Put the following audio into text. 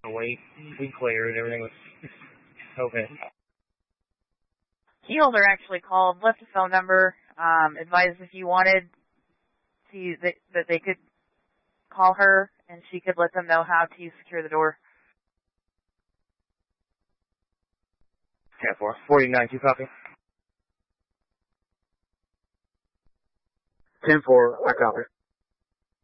Wait, we cleared. Everything was okay. Key holder actually called, left a phone number, advised if you wanted that they could call her and she could let them know how to secure the door. 10-4. 49, you copy? 10-4, I copy.